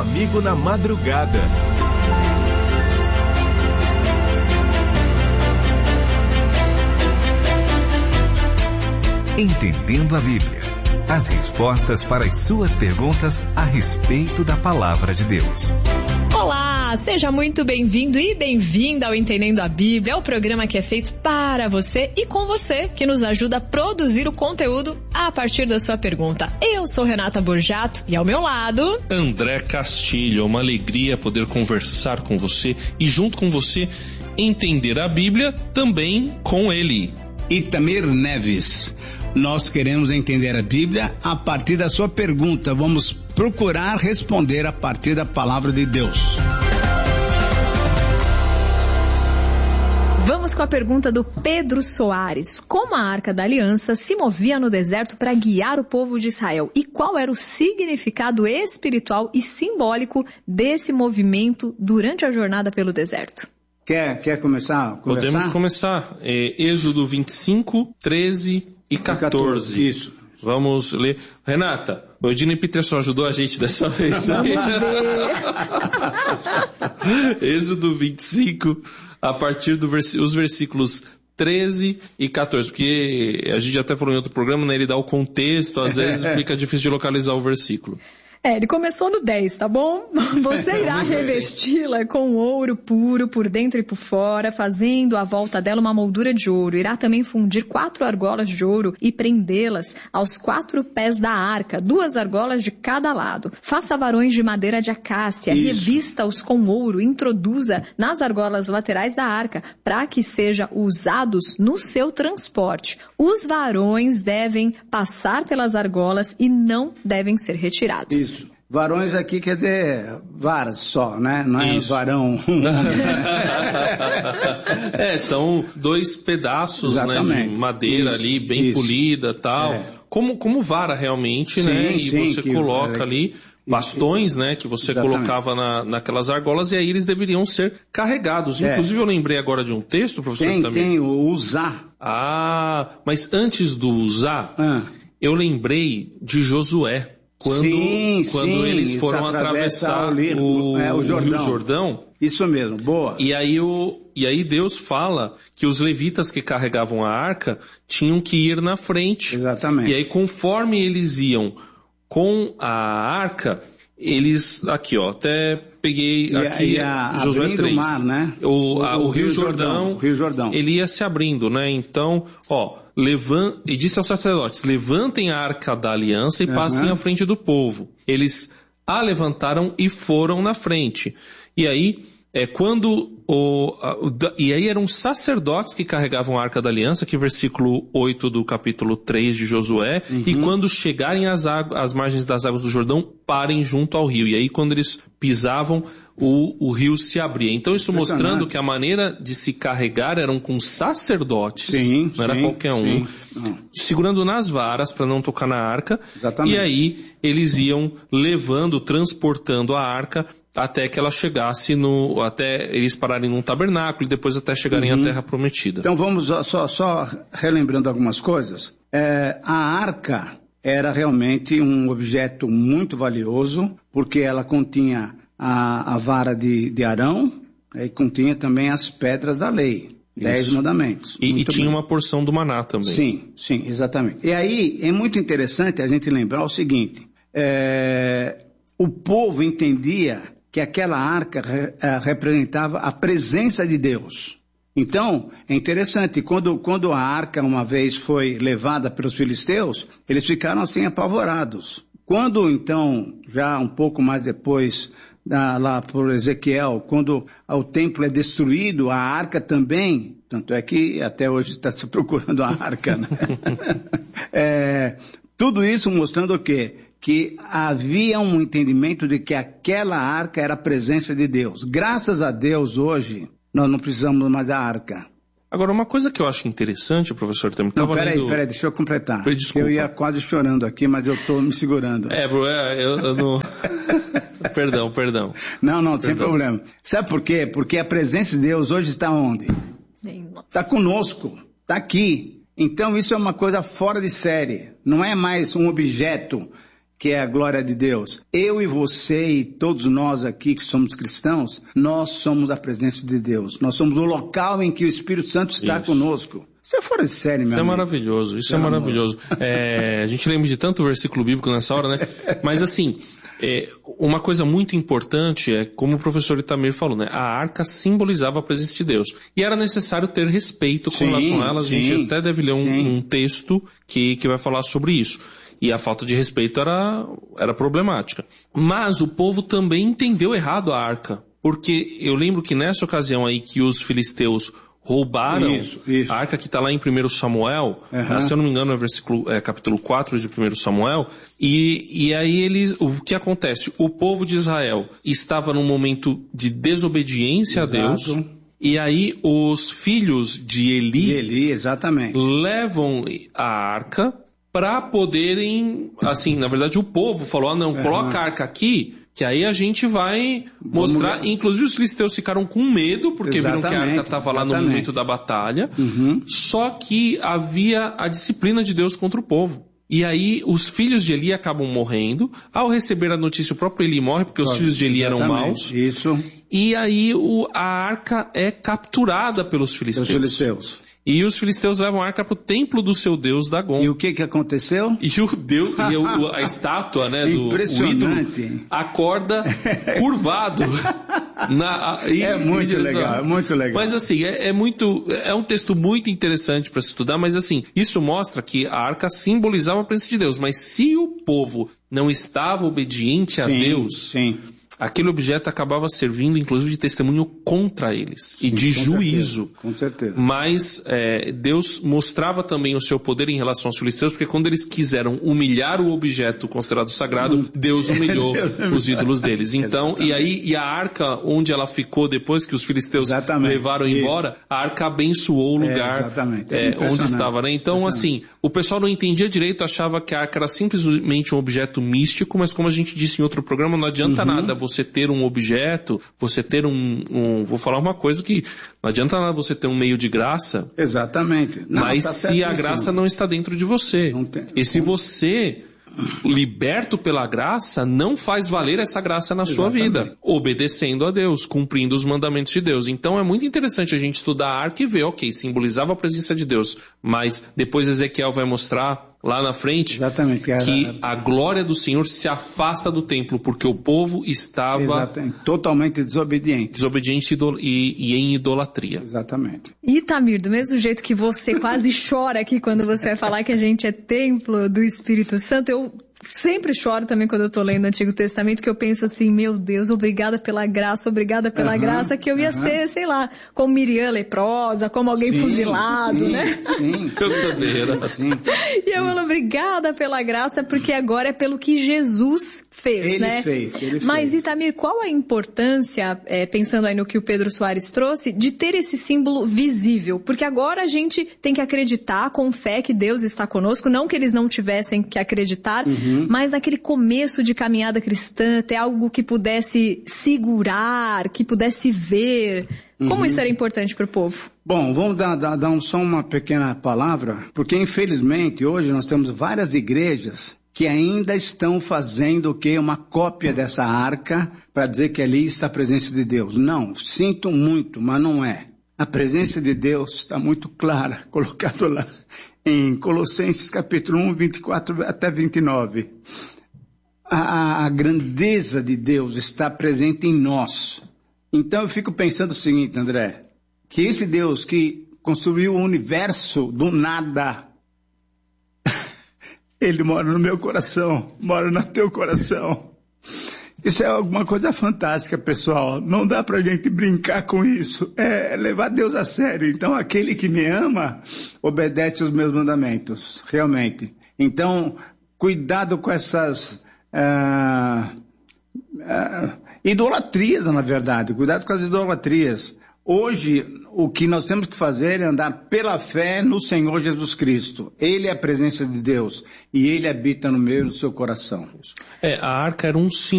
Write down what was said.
amigo na madrugada. Entendendo a Bíblia. As respostas para as suas perguntas a respeito da Palavra de Deus. Olá, seja muito bem-vindo e bem-vinda ao Entendendo a Bíblia, o programa que é feito para você e com você, que nos ajuda a produzir o conteúdo a partir da sua pergunta. Eu sou Renata Borjato e ao meu lado... André Castilho. É uma alegria poder conversar com você e junto com você entender a Bíblia também com ele. Itamir Neves. Nós queremos entender a Bíblia a partir da sua pergunta. Vamos procurar responder a partir da palavra de Deus. Vamos com a pergunta do Pedro Soares. Como a Arca da Aliança se movia no deserto para guiar o povo de Israel? E qual era o significado espiritual e simbólico desse movimento durante a jornada pelo deserto? Quer começar? Podemos começar. Êxodo 25, 13 e 14. Isso. Vamos ler. Renata, o Edinho Peterson ajudou a gente dessa vez. Vamos ver. Êxodo 25, a partir dos versículos 13 e 14, porque a gente até falou em outro programa, né? Ele dá o contexto, às vezes fica difícil de localizar o versículo. Ele começou no 10, tá bom? Você irá revesti-la com ouro puro por dentro e por fora, fazendo à volta dela uma moldura de ouro. Irá também fundir 4 argolas de ouro e prendê-las aos 4 pés da arca, 2 argolas de cada lado. Faça varões de madeira de acácia, revista-os com ouro, introduza nas argolas laterais da arca, para que sejam usados no seu transporte. Os varões devem passar pelas argolas e não devem ser retirados. Isso. Varões aqui quer dizer varas só, né? Não é varão. São 2 pedaços, né, de madeira ali, bem polida e tal. Como vara realmente, sim, né? E sim, você coloca ali bastões, né? Que você colocava naquelas argolas e aí eles deveriam ser carregados. Inclusive eu lembrei agora de um texto, professor, também. Tem o usar. Mas antes do usar, eu lembrei de Josué. Quando eles foram atravessar o Rio Jordão. Isso mesmo, boa. E aí Deus fala que os levitas que carregavam a arca tinham que ir na frente. Exatamente. E aí conforme eles iam com a arca, eles, aqui ó, até peguei aqui Josué 3. Mar, né? O Rio Jordão, Jordão, ele ia se abrindo, né? Então, e disse aos sacerdotes, levantem a arca da aliança e passem à frente do povo. Eles a levantaram e foram na frente. E aí, e aí eram sacerdotes que carregavam a arca da aliança, que versículo 8 do capítulo 3 de Josué, e quando chegarem às margens das águas do Jordão, parem junto ao rio. E aí quando eles pisavam, o rio se abria. Então isso mostrando que a maneira de se carregar eram com sacerdotes, não era qualquer um, segurando nas varas para não tocar na arca. Exatamente. E aí eles iam levando, transportando a arca até que ela chegasse até eles pararem num tabernáculo e depois até chegarem à Terra Prometida. Então vamos só relembrando algumas coisas. A arca era realmente um objeto muito valioso, porque ela continha a vara de Arão e continha também as pedras da lei. 10 mandamentos. E tinha uma porção do maná também. Sim, exatamente. E aí é muito interessante a gente lembrar o seguinte, o povo entendia que aquela arca representava a presença de Deus. Então, é interessante, quando a arca uma vez foi levada pelos filisteus, eles ficaram assim apavorados. Quando então, já um pouco mais depois, lá por Ezequiel, quando o templo é destruído, a arca também, tanto é que até hoje está se procurando a arca, né? Tudo isso mostrando o quê? Que havia um entendimento de que aquela arca era a presença de Deus. Graças a Deus, hoje, nós não precisamos mais da arca. Agora, uma coisa que eu acho interessante, professor, também... Não, peraí, deixa eu completar. Desculpa. Eu ia quase chorando aqui, mas eu estou me segurando. Eu não... Perdão. Não, sem problema. Sabe por quê? Porque a presença de Deus hoje está onde? Está conosco, está aqui. Então isso é uma coisa fora de série. Não é mais um objeto que é a glória de Deus. Eu e você e todos nós aqui que somos cristãos, nós somos a presença de Deus. Nós somos o local em que o Espírito Santo está conosco. Isso é fora de série, meu amigo. Maravilhoso, isso é maravilhoso. A gente lembra de tanto versículo bíblico nessa hora, né? Mas assim, uma coisa muito importante é, como o professor Itamir falou, né? A arca simbolizava a presença de Deus. E era necessário ter respeito com relação a elas. A gente até deve ler um texto que vai falar sobre isso. E a falta de respeito era problemática. Mas o povo também entendeu errado a arca. Porque eu lembro que nessa ocasião aí que os filisteus roubaram a arca, que está lá em 1 Samuel, se eu não me engano é capítulo 4 de 1 Samuel, e aí o que acontece? O povo de Israel estava num momento de desobediência a Deus, e aí os filhos de Eli exatamente, levam a arca para poderem, assim, na verdade o povo falou, coloca a arca aqui, que aí a gente vai mostrar, inclusive os filisteus ficaram com medo, porque viram que a arca estava lá no momento da batalha, só que havia a disciplina de Deus contra o povo. E aí os filhos de Eli acabam morrendo, ao receber a notícia o próprio Eli morre, porque os filhos de Eli eram maus, e aí a arca é capturada pelos filisteus. E os filisteus levam a arca para o templo do seu deus Dagon. E o que aconteceu? E a estátua, né, do ídolo, acorda curvado. É muito legal. Mas assim, é um texto muito interessante para se estudar, mas assim, isso mostra que a arca simbolizava a presença de Deus. Mas se o povo não estava obediente a Deus, aquele objeto acabava servindo, inclusive, de testemunho contra eles e de juízo. Com certeza. Mas Deus mostrava também o seu poder em relação aos filisteus, porque quando eles quiseram humilhar o objeto considerado sagrado, Deus humilhou os ídolos deles. Então, e a arca, onde ela ficou depois que os filisteus levaram embora, a arca abençoou o lugar onde estava, né? Então, assim, o pessoal não entendia direito, achava que a arca era simplesmente um objeto místico, mas como a gente disse em outro programa, não adianta nada você ter um objeto, você ter vou falar uma coisa que não adianta nada você ter um meio de graça. Exatamente. Mas se a graça não está dentro de você. E se você, liberto pela graça, não faz valer essa graça na sua vida, obedecendo a Deus, cumprindo os mandamentos de Deus. Então é muito interessante a gente estudar a arca e ver, simbolizava a presença de Deus, mas depois Ezequiel vai mostrar lá na frente que a glória do Senhor se afasta do templo, porque o povo estava totalmente desobediente e em idolatria. Exatamente. Itamir, do mesmo jeito que você quase chora aqui quando você vai falar que a gente é templo do Espírito Santo, eu sempre choro também quando eu estou lendo o Antigo Testamento, que eu penso assim, meu Deus, obrigada pela graça, que eu ia ser, sei lá, como Miriam leprosa, como alguém fuzilado, né? Sim. E eu falo, obrigada pela graça, porque agora é pelo que Jesus fez, Ele fez. Mas, Itamir, qual a importância, pensando aí no que o Pedro Soares trouxe, de ter esse símbolo visível? Porque agora a gente tem que acreditar com fé que Deus está conosco, não que eles não tivessem que acreditar, mas naquele começo de caminhada cristã, ter algo que pudesse segurar, que pudesse ver. Como isso era importante para o povo? Bom, vamos dar só uma pequena palavra, porque infelizmente hoje nós temos várias igrejas que ainda estão fazendo o quê? Uma cópia dessa arca para dizer que ali está a presença de Deus. Não, sinto muito, mas não é. A presença de Deus está muito clara, colocado lá em Colossenses capítulo 1, 24 até 29. A grandeza de Deus está presente em nós. Então eu fico pensando o seguinte, André, que esse Deus que construiu o universo do nada, Ele mora no meu coração, mora no teu coração. Isso é alguma coisa fantástica, pessoal. Não dá pra gente brincar com isso. É levar Deus a sério. Então, aquele que me ama, obedece os meus mandamentos. Realmente. Então, cuidado com essas idolatrias, na verdade. Cuidado com as idolatrias. Hoje, o que nós temos que fazer é andar pela fé no Senhor Jesus Cristo. Ele é a presença de Deus e Ele habita no meio do seu coração. A arca era um símbolo.